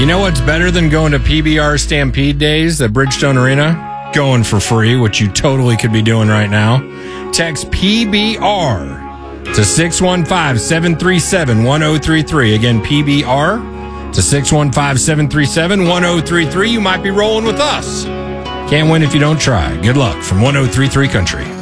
You know what's better than going to PBR Stampede Days at Bridgestone Arena? Going for free, which you totally could be doing right now. Text PBR to 615-737-1033. Again, PBR to 615-737-1033. You might be rolling with us. Can't win if you don't try. Good luck from 1033 Country.